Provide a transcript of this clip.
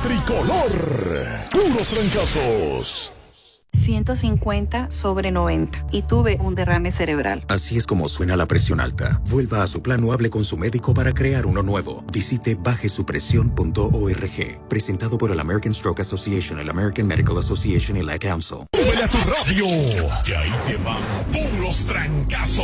tricolor. Puros trancazos. 150/90 y tuve un derrame cerebral. Así es como suena la presión alta. Vuelva a su plan o hable con su médico para crear uno nuevo. Visite bajesupresión.org. Presentado por el American Stroke Association, el American Medical Association y la Council. ¡Súbele a tu radio! Que ahí te van puros trancazos.